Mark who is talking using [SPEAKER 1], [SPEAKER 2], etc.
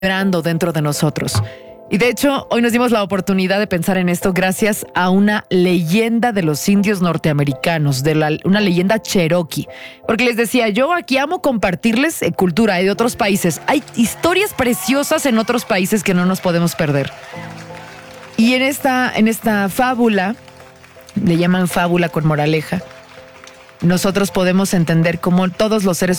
[SPEAKER 1] vibrando dentro de nosotros. Y de hecho, hoy nos dimos la oportunidad de pensar en esto gracias a una leyenda de los indios norteamericanos, una leyenda cherokee. Porque les decía, yo aquí amo compartirles cultura de otros países. Hay historias preciosas en otros países que no nos podemos perder. Y en esta fábula, le llaman fábula con moraleja, nosotros podemos entender cómo todos los seres